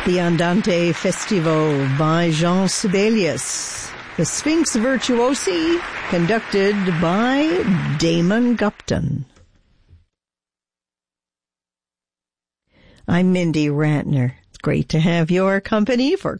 The Andante Festivo by Jean Sibelius. The Sphinx Virtuosi, conducted by Damon Gupton. I'm Mindy Ratner. It's great to have your company for